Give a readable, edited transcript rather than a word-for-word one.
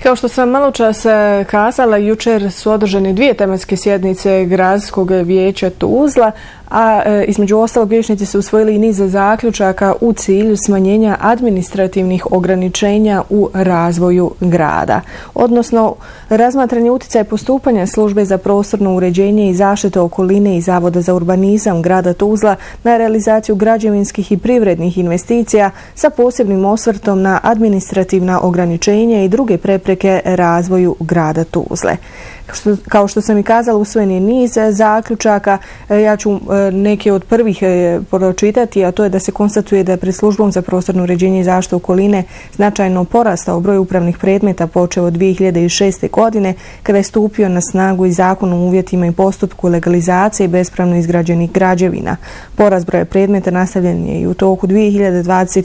Kao što sam malo čas kazala, jučer su održane 2 tematske sjednice Gradskog vijeća Tuzla, a između ostalog vijećnici su usvojili i niz zaključaka u cilju smanjenja administrativnih ograničenja u razvoju grada. Odnosno, razmatranje utjecaja postupanja Službe za prostorno uređenje i zaštitu okoline i Zavoda za urbanizam grada Tuzla na realizaciju građevinskih i privrednih investicija sa posebnim osvrtom na administrativna ograničenja i druge prepreke razvoju grada Tuzle. Kao što sam i kazala, usvojen je niz zaključaka. Ja ću neke od prvih pročitati, a to je da se konstatuje da je pred Službom za prostorno uređenje i zaštitu okoline značajno porastao broj upravnih predmeta počeo od 2006. godine, kada je stupio na snagu i Zakon o uvjetima i postupku legalizacije bespravno izgrađenih građevina. Porast broja predmeta nastavljen je i u toku 2021.